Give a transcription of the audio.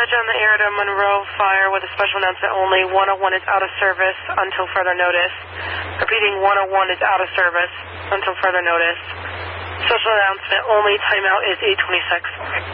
message on the air to Monroe Fire with a special announcement only. 101 is out of service until further notice. Repeating, 101 is out of service until further notice. Special announcement only. Timeout is 8:26.